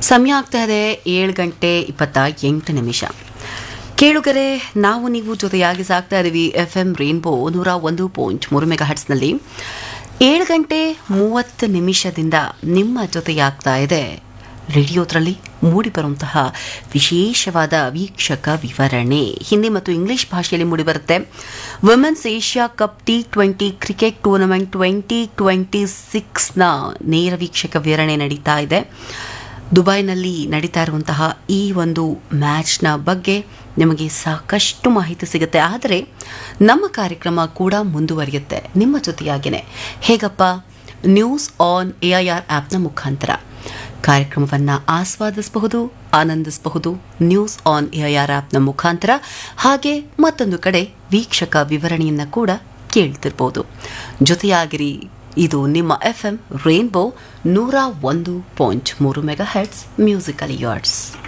ಸಮಯ ಆಗ್ತಾ ಇದೆ 7:28 ಕೇಳುಗರೆ, ನಾವು ನೀವು ಜೊತೆಯಾಗಿ ಸಾಕ್ತಾ ಇದ್ದೀವಿ FM ರೇನ್ಬೋ 101.3 ಮೆಗಾಹರ್ಟ್ಸ್ನಲ್ಲಿ. 7:30 ನಿಮ್ಮ ಜೊತೆಯಾಗ್ತಾ ಇದೆ ರೇಡಿಯೋದ್ರಲ್ಲಿ ಮೂಡಿಬರುವಂತಹ ವಿಶೇಷವಾದ ವೀಕ್ಷಕ ವಿವರಣೆ. ಹಿಂದಿ ಮತ್ತು ಇಂಗ್ಲಿಷ್ ಭಾಷೆಯಲ್ಲಿ ಮೂಡಿಬರುತ್ತೆ. Women's Asia cup T20 cricket tournament 2026ನ ನೇರ ವೀಕ್ಷಕ ವಿವರಣೆ ನಡೀತಾ ಇದೆ. ದುಬೈನಲ್ಲಿ ನಡೀತಾ ಇರುವಂತಹ ಈ ಒಂದು ಮ್ಯಾಚ್ನ ಬಗ್ಗೆ ನಿಮಗೆ ಸಾಕಷ್ಟು ಮಾಹಿತಿ ಸಿಗುತ್ತೆ. ಆದರೆ ನಮ್ಮ ಕಾರ್ಯಕ್ರಮ ಕೂಡ ಮುಂದುವರಿಯುತ್ತೆ ನಿಮ್ಮ ಜೊತೆಯಾಗಿಯೇ. ಹೇಗಪ್ಪ? ನ್ಯೂಸ್ ಆನ್ AIR ಆ್ಯಪ್ನ ಮುಖಾಂತರ ಕಾರ್ಯಕ್ರಮವನ್ನು ಆಸ್ವಾದಿಸಬಹುದು, ಆನಂದಿಸಬಹುದು. ನ್ಯೂಸ್ ಆನ್ AIR ಆ್ಯಪ್ನ ಮುಖಾಂತರ ಹಾಗೆ ಮತ್ತೊಂದು ಕಡೆ ವೀಕ್ಷಕ ವಿವರಣೆಯನ್ನು ಕೂಡ ಕೇಳ್ತಿರ್ಬೋದು. ಜೊತೆಯಾಗಿರಿ. ಇದು ನಿಮ್ಮ FM rainbow 101.3 megahertz musical yards.